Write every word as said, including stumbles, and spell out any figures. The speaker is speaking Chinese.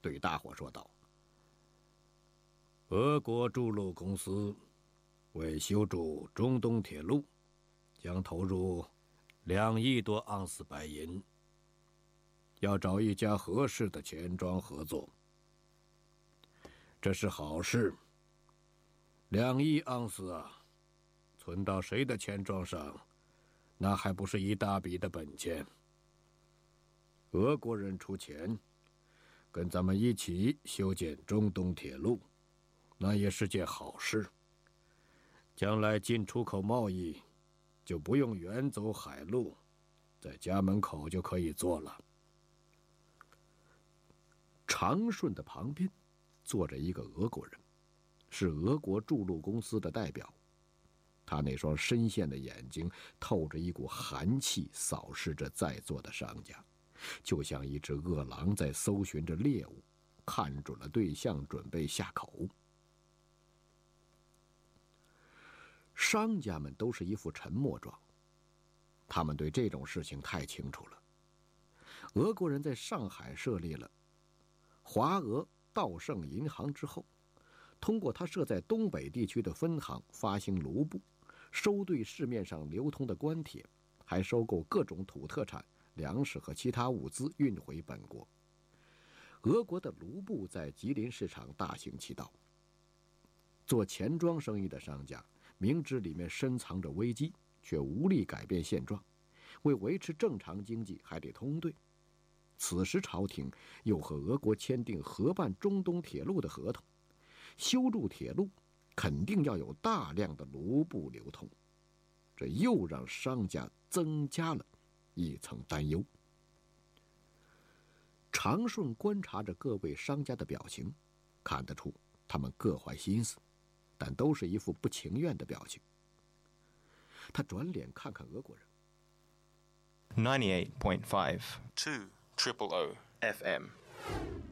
对大伙说道：“俄国筑路公司为修筑中东铁路，将投入两亿多盎司白银，要找一家合适的钱庄合作。这是好事。两亿盎司啊，存到谁的钱庄上，那还不是一大笔的本钱。俄国人出钱，跟咱们一起修建中东铁路，那也是件好事。将来进出口贸易就不用远走海路，在家门口就可以做了。”长顺的旁边坐着一个俄国人，是俄国筑路公司的代表。他那双深陷的眼睛透着一股寒气，扫视着在座的商家，就像一只饿狼在搜寻着猎物，看准了对象，准备下口。商家们都是一副沉默状，他们对这种事情太清楚了。俄国人在上海设立了华俄道盛银行之后，通过他设在东北地区的分行发行卢布，收兑市面上流通的官铁，还收购各种土特产、粮食和其他物资运回本国。俄国的卢布在吉林市场大行其道。做钱庄生意的商家明知里面深藏着危机，却无力改变现状，为维持正常经济还得通兑。此时朝廷又和俄国签订合办中东铁路的合同，修筑铁路肯定要有大量的卢布流通，这又让商家增加了一层担忧。长顺观察着各位商家的表情，看得出他们各怀心思，但都是一副不情愿的表情。他转脸看看俄国人。 ninety-eight point five two triple O F M